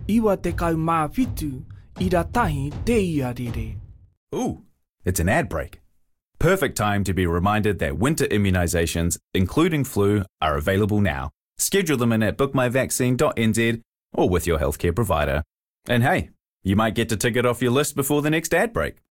Iwa te kau mawhitu, I ra tahi te ia rere. Ooh, it's an ad break. Perfect time to be reminded that winter immunisations, including flu, are available now. Schedule them in at bookmyvaccine.nz or with your healthcare provider. And hey, you might get to tick it off your list before the next ad break.